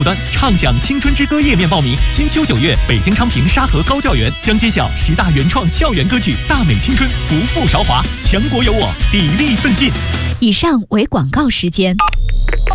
端畅享青春之歌页面报名，金秋9月，北京昌平沙河高教园将揭晓10大原创校园歌曲，大美青春，不负韶华，强国有我，砥砺奋进。 以上为广告时间。